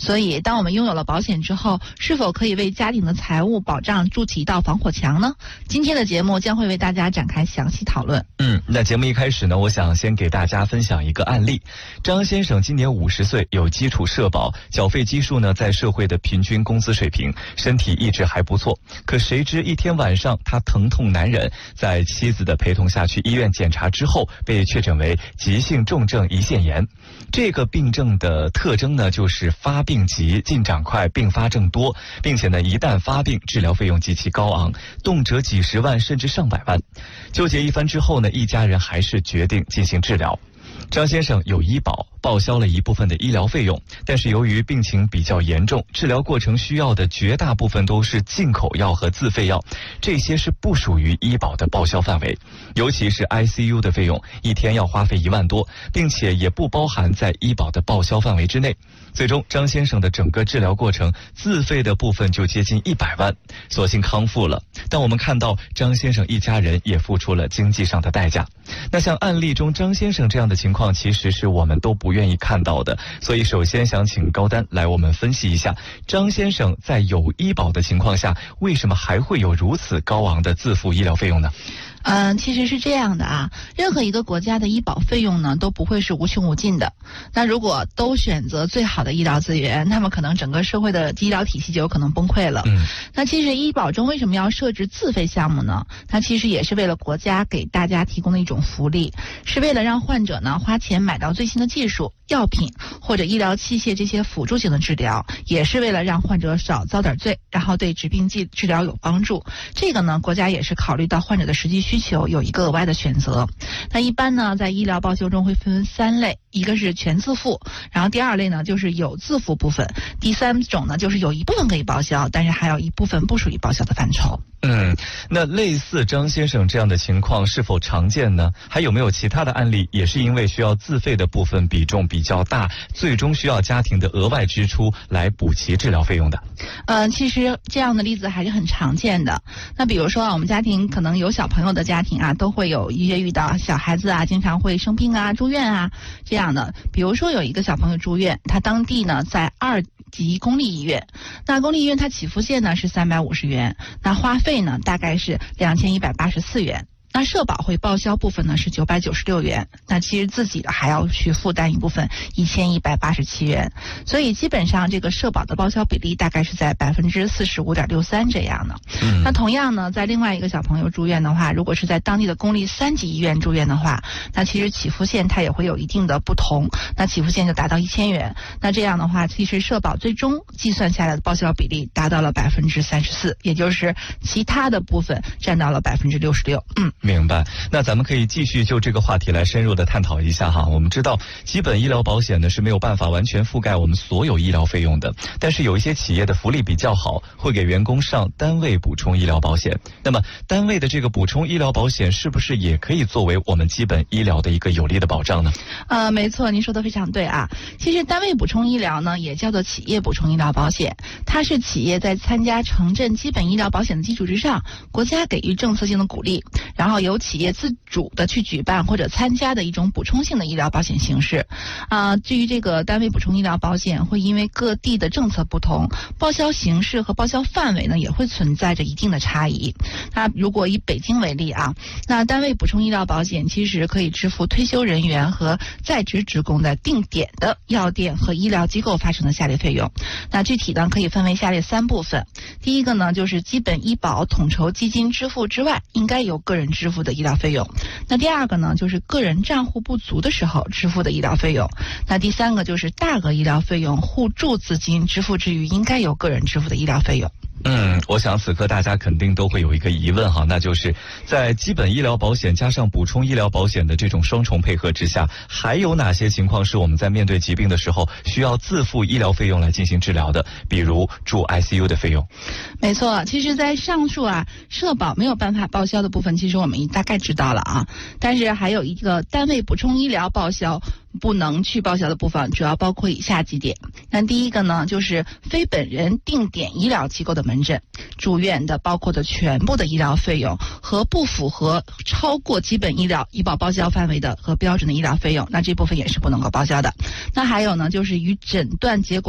所以当我们拥有了保险之后，是否可以为家庭的财务保障筑起一道防火墙呢？今天的节目将会为大家展开详细讨论。 那节目一开始呢，我想先给大家分享一个案例。张先生今年50岁，有基础社保，缴费基数呢在社会的平均工资水平，身体一直还不错。可谁知一天晚上他疼痛难忍，在妻子的陪同下去医院检查之后，被确诊为急性重症胰腺炎。这个病症的特征呢，就是发病急、进展快、并发症多，并且呢，一旦发病，治疗费用极其高昂，动辄几十万甚至上百万。纠结一番之后呢，一家人还是决定进行治疗。张先生有医保，报销了一部分的医疗费用，但是由于病情比较严重，治疗过程需要的绝大部分都是进口药和自费药，这些是不属于医保的报销范围。尤其是 ICU 的费用，一天要花费1万多，并且也不包含在医保的报销范围之内。最终张先生的整个治疗过程自费的部分就接近100万，所幸康复了。但我们看到张先生一家人也付出了经济上的代价。那像案例中张先生这样的情况，其实是我们都不愿意看到的。所以首先想请高丹来我们分析一下，张先生在有医保的情况下，为什么还会有如此高昂的自付医疗费用呢？ 其实是这样的啊，任何一个国家的医保费用呢都不会是无穷无尽的。那如果都选择最好的医疗资源，那么可能整个社会的医疗体系就有可能崩溃了。那其实医保中为什么要设置自费项目呢？它其实也是为了国家给大家提供的一种福利，是为了让患者呢花钱买到最新的技术、药品或者医疗器械这些辅助性的治疗，也是为了让患者少遭点罪，然后对疾病治疗有帮助。这个呢，国家也是考虑到患者的实际需求，有一个额外的选择。那一般呢，在医疗报销中会分3类，一个是全自付，然后第2类呢就是有自付部分，第3种呢就是有一部分可以报销，但是还有一部分不属于报销的范畴。 那类似张先生这样的情况是否常见呢？还有没有其他的案例也是因为需要自费的部分比重比较大，最终需要家庭的额外支出来补齐治疗费用的？ 其实这样的例子还是很常见的。那比如说我们家庭可能有小朋友的家庭啊，都会有一些遇到小孩子啊经常会生病啊、住院啊这样的。比如说有一个小朋友住院，他当地呢在2级公立医院，那公立医院它起付线呢是350元，那花费呢大概是2184元。那社保会报销部分呢是996元，那其实自己还要去负担一部分1187元，所以基本上这个社保的报销比例大概是在45.63%这样的。那同样呢，在另外一个小朋友住院的话，如果是在当地的公立3级医院住院的话，那其实起付线它也会有一定的不同，那起付线就达到1000元。那这样的话，其实社保最终计算下来的报销比例达到了34%，也就是其他的部分占到了66%。 明白。那咱们可以继续就这个话题来深入的探讨一下哈。我们知道基本医疗保险呢是没有办法完全覆盖我们所有医疗费用的，但是有一些企业的福利比较好，会给员工上单位补充医疗保险。那么单位的这个补充医疗保险是不是也可以作为我们基本医疗的一个有力的保障呢？ 没错，您说的非常对啊。其实单位补充医疗呢也叫做企业补充医疗保险，它是企业在参加城镇基本医疗保险的基础之上，国家给予政策性的鼓励，然后由企业自主的去举办或者参加的一种补充性的医疗保险形式。至于这个单位补充医疗保险会因为各地的政策不同，报销形式和报销范围呢也会存在着一定的差异。那如果以北京为例啊，那单位补充医疗保险其实可以支付退休人员和在职职工的定点的药店和医疗机构发生的下列费用。那具体呢可以分为下列3部分。第一个呢就是基本医保统筹基金支付之外应该由个人支付的医疗费用。那第2个呢就是个人账户不足的时候支付的医疗费用。那第3个就是大额医疗费用互助资金支付之余应该由个人支付的医疗费用。 我想此刻大家肯定都会有一个疑问哈，那就是在基本医疗保险加上补充医疗保险的这种双重配合之下，还有哪些情况是我们在面对疾病的时候需要自付医疗费用来进行治疗的？比如住 ICU 的费用。 没错，其实在上述社保没有办法报销的部分，其实我们大概知道了啊。但是还有一个单位补充医疗报销不能去报销的部分，主要包括以下几点。那第一个呢，就是非本人定点医疗机构的门诊、住院的包括的全部的医疗费用和不符合超过基本医疗医保报销范围的和标准的医疗费用，那这部分也是不能够报销的。那还有呢，就是与诊断结果